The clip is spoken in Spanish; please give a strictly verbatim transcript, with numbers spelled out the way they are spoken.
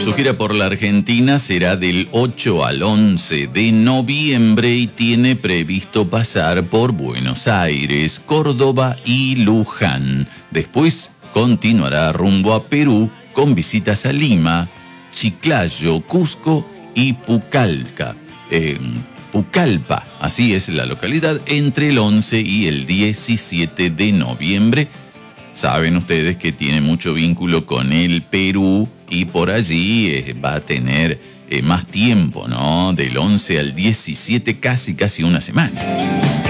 Su gira por la Argentina será del ocho al once de noviembre y tiene previsto pasar por Buenos Aires, Córdoba y Luján. Después continuará rumbo a Perú con visitas a Lima, Chiclayo, Cusco y Pucallpa. Eh, Pucallpa, así es la localidad, entre el once y el diecisiete de noviembre. Saben ustedes que tiene mucho vínculo con el Perú y por allí eh, va a tener eh, más tiempo, ¿no? Del once al diecisiete, casi, casi una semana.